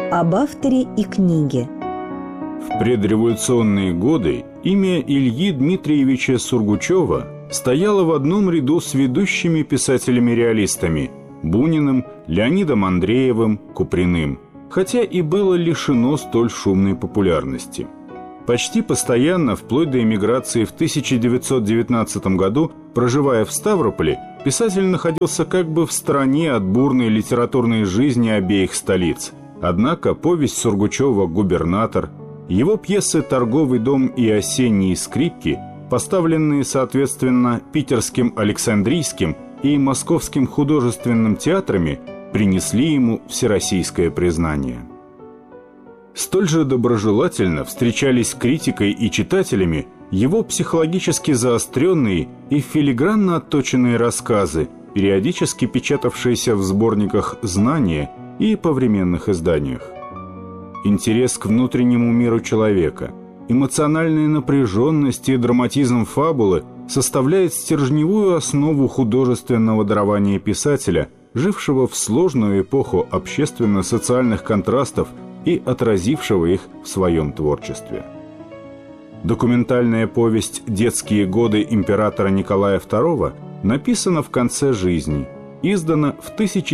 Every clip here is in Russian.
Об авторе и книге. В предреволюционные годы имя Ильи Дмитриевича Сургучева стояло в одном ряду с ведущими писателями-реалистами Буниным, Леонидом Андреевым, Куприным, хотя и было лишено столь шумной популярности. Почти постоянно, вплоть до эмиграции в 1919 году, проживая в Ставрополе, писатель находился как бы в стороне от бурной литературной жизни обеих столиц. Однако повесть Сургучева «Губернатор», его пьесы «Торговый дом» и «Осенние скрипки», поставленные, соответственно, Питерским Александрийским и Московским художественным театрами, принесли ему всероссийское признание. Столь же доброжелательно встречались с критикой и читателями его психологически заостренные и филигранно отточенные рассказы, периодически печатавшиеся в сборниках «Знания» и повременных изданиях. Интерес к внутреннему миру человека, эмоциональная напряженность и драматизм фабулы составляет стержневую основу художественного дарования писателя, жившего в сложную эпоху общественно-социальных контрастов и отразившего их в своем творчестве. Документальная повесть «Детские годы императора Николая II» написана в конце жизни, издана в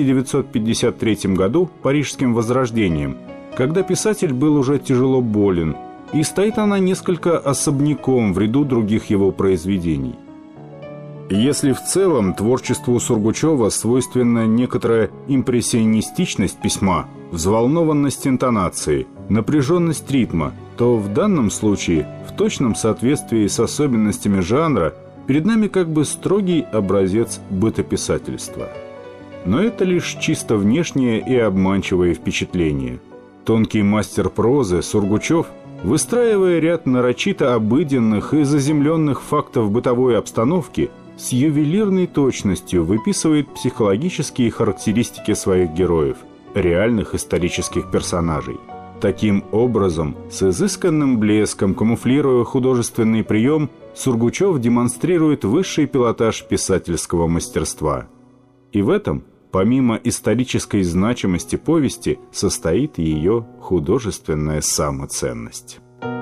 1953 году Парижским Возрождением, когда писатель был уже тяжело болен, и стоит она несколько особняком в ряду других его произведений. Если в целом творчеству Сургучева свойственна некоторая импрессионистичность письма, взволнованность интонации, напряженность ритма, то в данном случае, в точном соответствии с особенностями жанра, перед нами как бы строгий образец бытописательства. Но это лишь чисто внешнее и обманчивое впечатление. Тонкий мастер прозы Сургучев, выстраивая ряд нарочито обыденных и заземленных фактов бытовой обстановки, с ювелирной точностью выписывает психологические характеристики своих героев, реальных исторических персонажей. Таким образом, с изысканным блеском, камуфлируя художественный прием, Сургучев демонстрирует высший пилотаж писательского мастерства. И в этом, помимо исторической значимости повести, состоит ее художественная самоценность.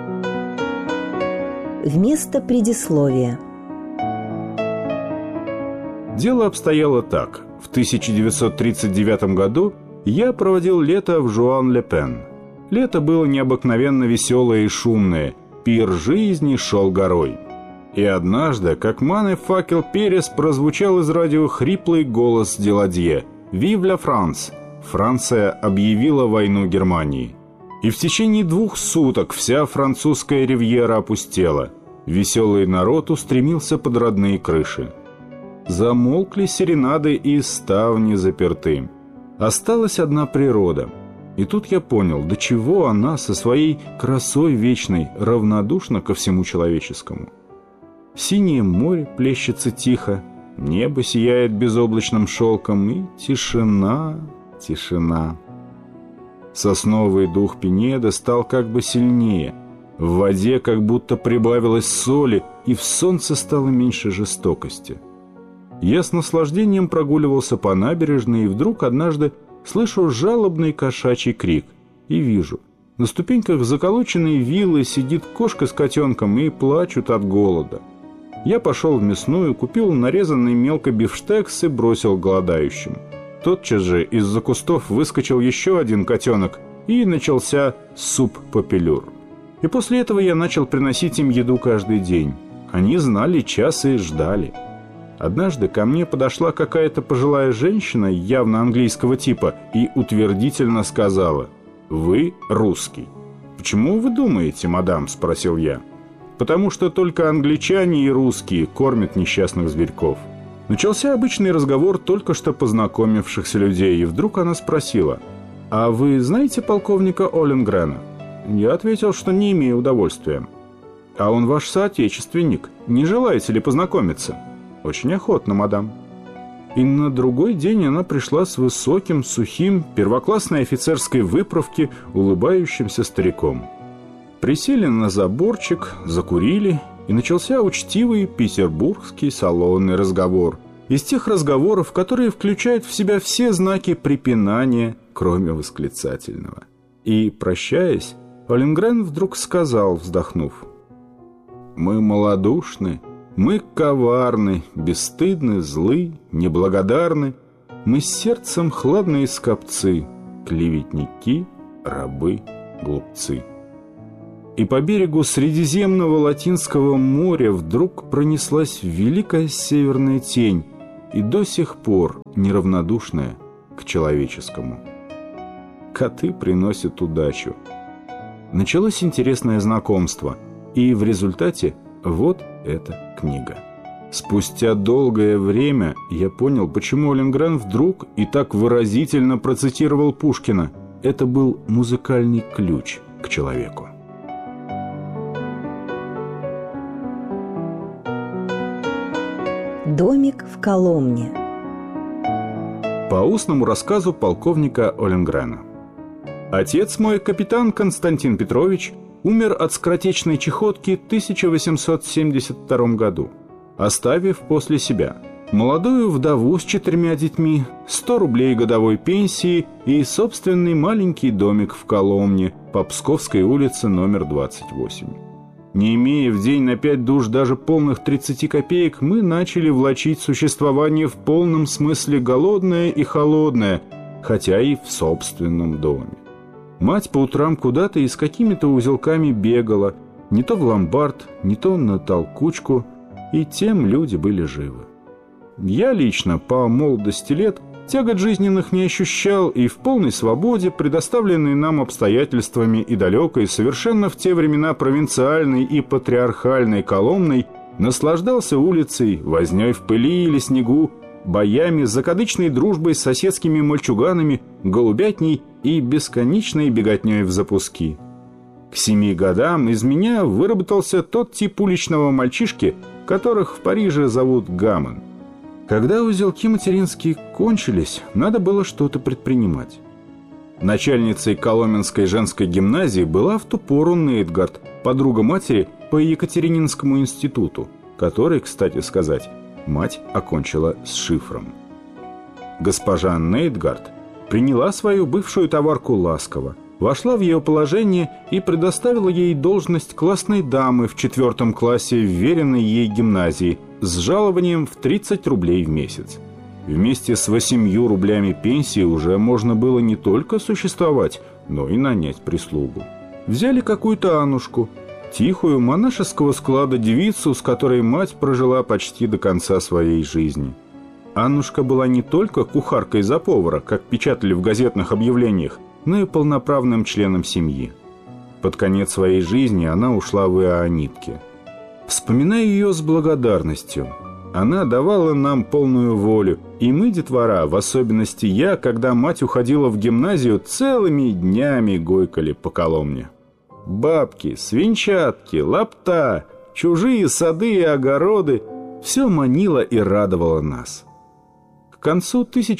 Вместо предисловия. Дело обстояло так. В 1939 году я проводил лето в Жуан-ле-Пен. Лето было необыкновенно веселое и шумное. Пир жизни шел горой. И однажды, как манный факел Перес, прозвучал из радио хриплый голос Деладье: «Vive la France!» Франция объявила войну Германии. И в течение 2 суток вся французская ривьера опустела. Веселый народ устремился под родные крыши. Замолкли серенады и ставни заперты. Осталась одна природа. И тут я понял, до чего она со своей красой вечной равнодушна ко всему человеческому. Синее море плещется тихо, небо сияет безоблачным шелком, и тишина, тишина. Сосновый дух Пинеда стал как бы сильнее. В воде как будто прибавилось соли, и в солнце стало меньше жестокости. Я с наслаждением прогуливался по набережной, и вдруг однажды слышу жалобный кошачий крик и вижу: на ступеньках заколоченной виллы сидит кошка с котенком и плачут от голода. Я пошел в мясную, купил нарезанный мелко бифштекс и бросил голодающим. Тотчас же из-за кустов выскочил еще один котенок, и начался суп-попелюр. И после этого я начал приносить им еду каждый день. Они знали час и ждали. Однажды ко мне подошла какая-то пожилая женщина, явно английского типа, и утвердительно сказала: «Вы русский». «Почему вы думаете, мадам?» – спросил я. «Потому что только англичане и русские кормят несчастных зверьков». Начался обычный разговор только что познакомившихся людей, и вдруг она спросила: «А вы знаете полковника Оленгрена?» Я ответил, что не имею удовольствия. «А он ваш соотечественник. Не желаете ли познакомиться?» «Очень охотно, мадам». И на другой день она пришла с высоким, сухим, первоклассной офицерской выправки, улыбающимся стариком. Присели на заборчик, закурили, и начался учтивый петербургский салонный разговор. Из тех разговоров, которые включают в себя все знаки препинания, кроме восклицательного. И, прощаясь, Оленгрен вдруг сказал, вздохнув: «Мы малодушны, мы коварны, бесстыдны, злы, неблагодарны, мы с сердцем хладные скопцы, клеветники, рабы, глупцы». И по берегу Средиземного Латинского моря вдруг пронеслась великая северная тень, и до сих пор неравнодушная к человеческому. Коты приносят удачу. Началось интересное знакомство, и в результате вот эта книга. Спустя долгое время я понял, почему Оленгрен вдруг и так выразительно процитировал Пушкина. Это был музыкальный ключ к человеку. Домик в Коломне. По устному рассказу полковника Оленгрена. Отец мой, капитан Константин Петрович, умер от скоротечной чехотки в 1872 году, оставив после себя молодую вдову с 4 детьми, 100 рублей годовой пенсии и собственный маленький домик в Коломне по Псковской улице номер 28. Не имея в день на 5 душ даже полных 30 копеек, мы начали влачить существование в полном смысле голодное и холодное, хотя и в собственном доме. Мать по утрам куда-то и с какими-то узелками бегала, не то в ломбард, не то на толкучку, и тем люди были живы. Я лично по молодости лет тягот жизненных не ощущал и в полной свободе, предоставленной нам обстоятельствами и далекой, совершенно в те времена провинциальной и патриархальной Коломной, наслаждался улицей, вознёй в пыли или снегу, боями, закадычной дружбой с соседскими мальчуганами, голубятней и бесконечной беготней в запуски. К 7 годам из меня выработался тот тип уличного мальчишки, которых в Париже зовут гамон. Когда узелки материнские кончились, надо было что-то предпринимать. Начальницей Коломенской женской гимназии была в ту пору Нейтгард, подруга матери по Екатерининскому институту, который, кстати сказать, мать окончила с шифром. Госпожа Нейтгард приняла свою бывшую товарку ласково, вошла в ее положение и предоставила ей должность классной дамы в 4 классе вверенной ей гимназии с жалованием в 30 рублей в месяц. Вместе с 8 рублями пенсии уже можно было не только существовать, но и нанять прислугу. Взяли какую-то Аннушку, тихую, монашеского склада девицу, с которой мать прожила почти до конца своей жизни. Аннушка была не только кухаркой за повара, как печатали в газетных объявлениях, но и полноправным членом семьи. Под конец своей жизни она ушла в Иоаннитки. Вспоминаю ее с благодарностью. Она давала нам полную волю, и мы, детвора, в особенности я, когда мать уходила в гимназию, целыми днями гойкали по Коломне. Бабки, свинчатки, лапта, чужие сады и огороды – все манило и радовало нас. К концу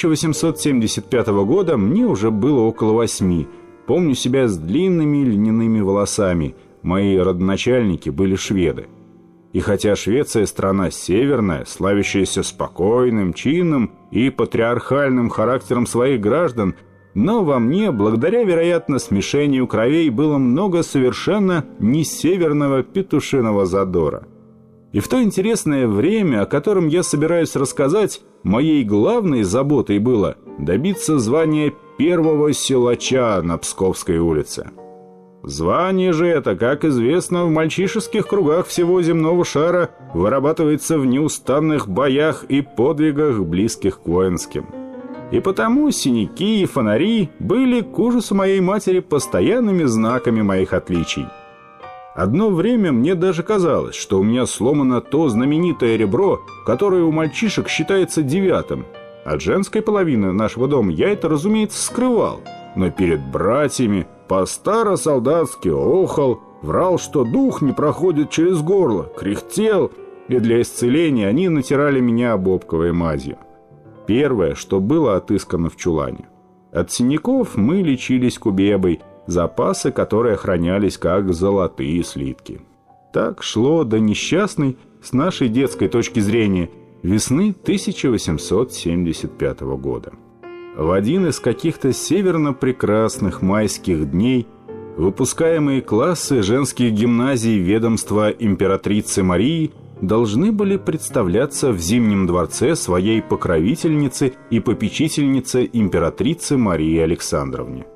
1875 года мне уже было около 8. Помню себя с длинными льняными волосами. Мои родоначальники были шведы. И хотя Швеция страна северная, славящаяся спокойным, чинным и патриархальным характером своих граждан, но во мне, благодаря, вероятно, смешению кровей, было много совершенно не северного петушиного задора. И в то интересное время, о котором я собираюсь рассказать, моей главной заботой было добиться звания первого силача на Псковской улице. Звание же это, как известно, в мальчишеских кругах всего земного шара вырабатывается в неустанных боях и подвигах, близких к воинским. И потому синяки и фонари были, к ужасу моей матери, постоянными знаками моих отличий. Одно время мне даже казалось, что у меня сломано то знаменитое ребро, которое у мальчишек считается 9. От женской половины нашего дома я это, разумеется, скрывал, но перед братьями по-старо-солдатски охал, врал, что дух не проходит через горло, кряхтел, и для исцеления они натирали меня обобковой мазью. Первое, что было отыскано в чулане. От синяков мы лечились кубебой, запасы которой охранялись как золотые слитки. Так шло до несчастной, с нашей детской точки зрения, весны 1875 года. В один из каких-то северно-прекрасных майских дней выпускаемые классы женских гимназий ведомства императрицы Марии должны были представляться в Зимнем дворце своей покровительнице и попечительнице императрице Марии Александровне.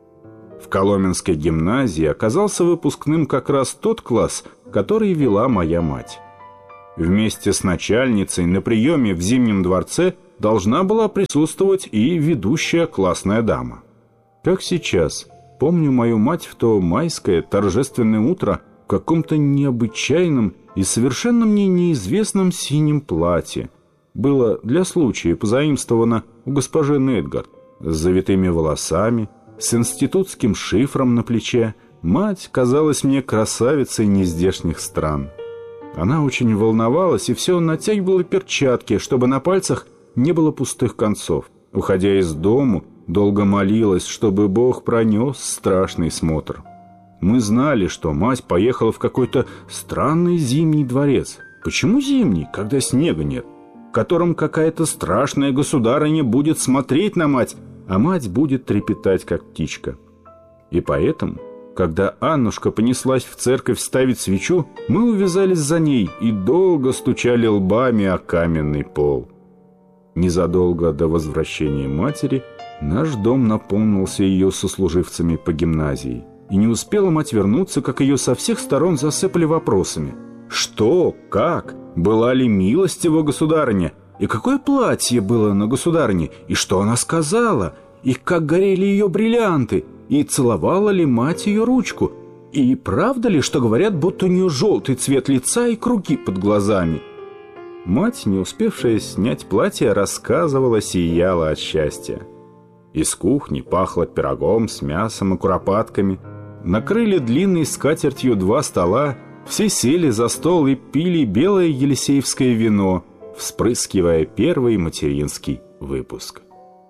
В Коломенской гимназии оказался выпускным как раз тот класс, который вела моя мать. Вместе с начальницей на приеме в Зимнем дворце должна была присутствовать и ведущая классная дама. Как сейчас помню мою мать в то майское торжественное утро в каком-то необычайном и совершенно мне неизвестном синем платье. Было для случая позаимствовано у госпожи Нейтгард, с завитыми волосами, с институтским шифром на плече. Мать казалась мне красавицей нездешних стран. Она очень волновалась и все натягивала перчатки, чтобы на пальцах не было пустых концов. Уходя из дому, долго молилась, чтобы Бог пронес страшный смотр. Мы знали, что мать поехала в какой-то странный зимний дворец. Почему зимний, когда снега нет? В котором какая-то страшная государыня будет смотреть на мать, а мать будет трепетать, как птичка. И поэтому, когда Аннушка понеслась в церковь ставить свечу, мы увязались за ней и долго стучали лбами о каменный пол. Незадолго до возвращения матери наш дом наполнился ее сослуживцами по гимназии. И не успела мать вернуться, как ее со всех сторон засыпали вопросами. Что? Как? Была ли милостива государыня? И какое платье было на государыне? И что она сказала? И как горели ее бриллианты? И целовала ли мать ее ручку? И правда ли, что говорят, будто у нее желтый цвет лица и круги под глазами? Мать, не успевшая снять платье, рассказывала, сияла от счастья. Из кухни пахло пирогом с мясом и куропатками. Накрыли длинной скатертью 2 стола, все сели за стол и пили белое елисеевское вино, вспрыскивая первый материнский выпуск.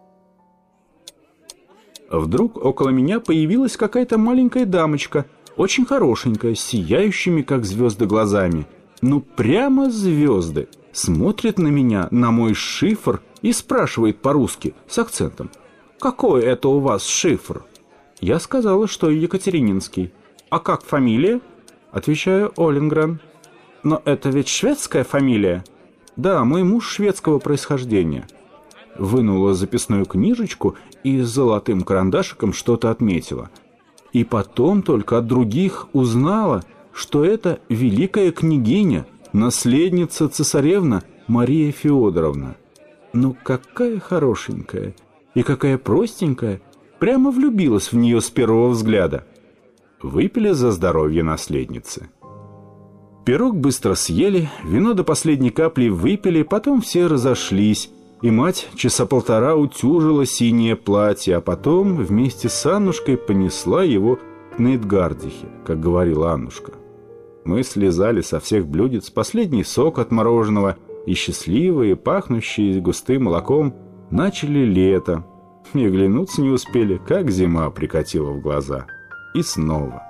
Вдруг около меня появилась какая-то маленькая дамочка, очень хорошенькая, с сияющими, как звезды, глазами. Ну, прямо звезды. Смотрит на меня, на мой шифр и спрашивает по-русски с акцентом: «Какой это у вас шифр?» Я сказала, что Екатерининский. «А как фамилия?» Отвечаю: «Оленгрен». «Но это ведь шведская фамилия?» «Да, мой муж шведского происхождения». Вынула записную книжечку и с золотым карандашиком что-то отметила. И потом только от других узнала, что это великая княгиня, наследница цесаревна Мария Феодоровна. Ну, какая хорошенькая и какая простенькая. Прямо влюбилась в нее с первого взгляда. Выпили за здоровье наследницы. Пирог быстро съели, вино до последней капли выпили, потом все разошлись, и мать часа полтора утюжила синее платье, а потом вместе с Аннушкой понесла его к Нейтгардихе, как говорила Аннушка. Мы слезали со всех блюдец последний сок от мороженого, и счастливые, пахнущие густым молоком, начали лето. И глянуться не успели, как зима прикатила в глаза. И снова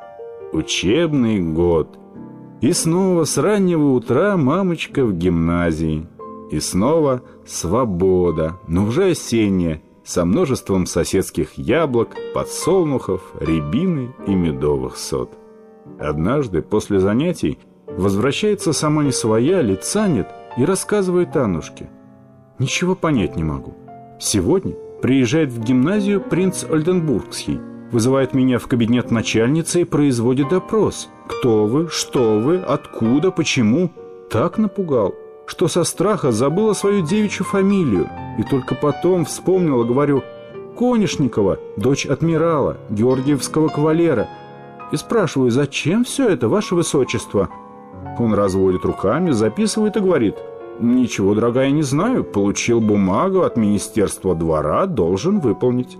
учебный год. И снова с раннего утра мамочка в гимназии. И снова свобода, но уже осенняя, со множеством соседских яблок, подсолнухов, рябины и медовых сот. Однажды после занятий возвращается сама не своя, лица нет, и рассказывает Аннушке: «Ничего понять не могу. Сегодня приезжает в гимназию принц Ольденбургский, вызывает меня в кабинет начальницы и производит допрос. Кто вы, что вы, откуда, почему?» Так напугал, что со страха забыла свою девичью фамилию. И только потом вспомнила, говорю: «Конешникова, дочь адмирала, георгиевского кавалера». И спрашиваю: «Зачем все это, ваше высочество?» Он разводит руками, записывает и говорит: «Ничего, дорогая, не знаю. Получил бумагу от Министерства двора, должен выполнить».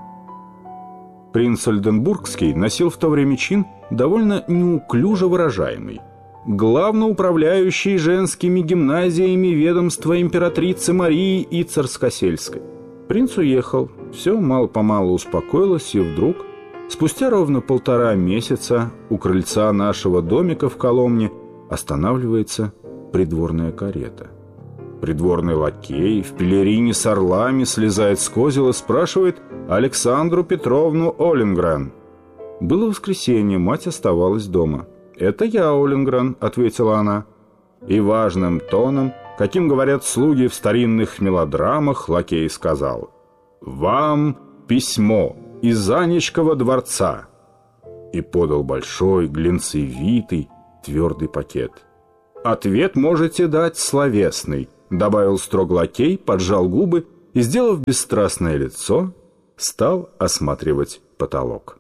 Принц Ольденбургский носил в то время чин довольно неуклюже выражаемый: главноуправляющий женскими гимназиями ведомства императрицы Марии и Царскосельской. Принц уехал, все мало-помалу успокоилось, и вдруг, спустя ровно 1,5 месяца, у крыльца нашего домика в Коломне останавливается придворная карета. Придворный лакей в пелерине с орлами слезает с козел и спрашивает Александру Петровну Оллингрен. Было воскресенье, мать оставалась дома. «Это я, Оллингрен», — ответила она. И важным тоном, каким говорят слуги в старинных мелодрамах, лакей сказал: «Вам письмо из Анечкова дворца», и подал большой, глинцевитый, твердый пакет. «Ответ можете дать словесный», — добавил строго лакей, поджал губы и, сделав бесстрастное лицо, стал осматривать потолок.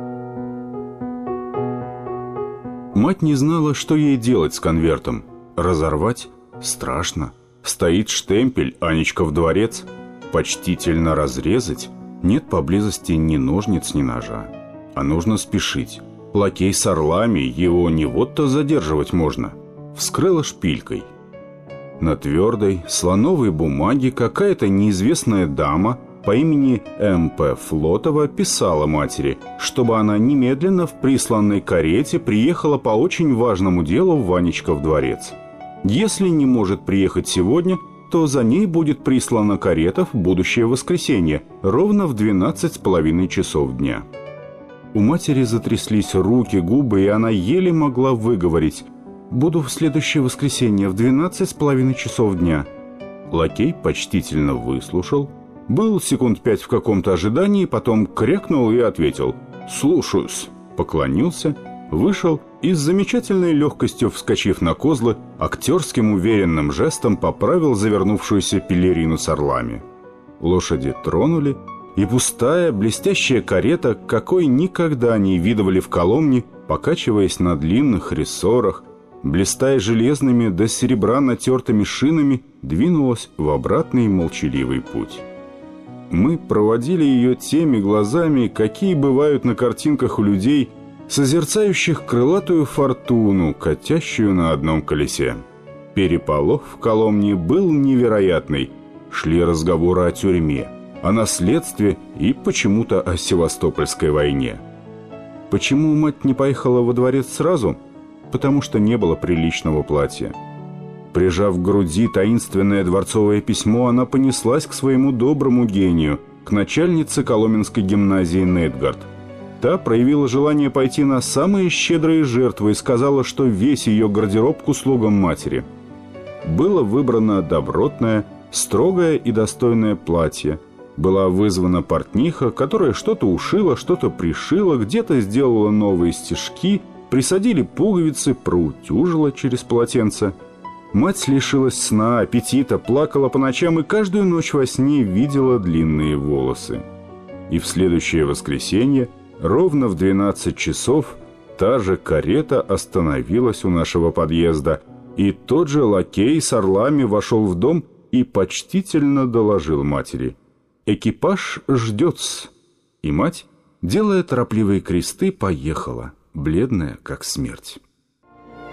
Мать не знала, что ей делать с конвертом. Разорвать? Страшно. Стоит штемпель «Анечков дворец». Почтительно разрезать? Нет поблизости ни ножниц, ни ножа. А нужно спешить. Лакей с орлами, его не вот-то задерживать можно. Вскрыла шпилькой. На твердой слоновой бумаге какая-то неизвестная дама по имени М.П. Флотова писала матери, чтобы она немедленно в присланной карете приехала по очень важному делу в Анечков дворец. Если не может приехать сегодня, то за ней будет прислана карета в будущее воскресенье, ровно в 12:30 часов дня. У матери затряслись руки, губы, и она еле могла выговорить: «Буду в следующее воскресенье в 12:30 часов дня». Лакей почтительно выслушал, был секунд 5 в каком-то ожидании, потом крякнул и ответил: «Слушаюсь», поклонился, вышел и с замечательной легкостью, вскочив на козлы, актерским уверенным жестом поправил завернувшуюся пелерину с орлами. Лошади тронули, и пустая, блестящая карета, какой никогда не видывали в Коломне, покачиваясь на длинных рессорах, блистая железными до серебра натертыми шинами, двинулась в обратный молчаливый путь. Мы проводили ее теми глазами, какие бывают на картинках у людей, созерцающих крылатую фортуну, катящую на одном колесе. Переполох в Коломне был невероятный. Шли разговоры о тюрьме, о наследстве и почему-то о Севастопольской войне. Почему мать не поехала во дворец сразу? Потому что не было приличного платья. Прижав к груди таинственное дворцовое письмо, она понеслась к своему доброму гению, к начальнице Коломенской гимназии Нейтгард. Та проявила желание пойти на самые щедрые жертвы и сказала, что весь ее гардероб к услугам матери. Было выбрано добротное, строгое и достойное платье. Была вызвана портниха, которая что-то ушила, что-то пришила, где-то сделала новые стежки, присадили пуговицы, проутюжила через полотенце. Мать лишилась сна, аппетита, плакала по ночам и каждую ночь во сне видела длинные волосы. И в следующее воскресенье, ровно в 12 часов, та же карета остановилась у нашего подъезда, и тот же лакей с орлами вошел в дом и почтительно доложил матери: «Экипаж ждет-с». И мать, делая торопливые кресты, поехала, бледная как смерть.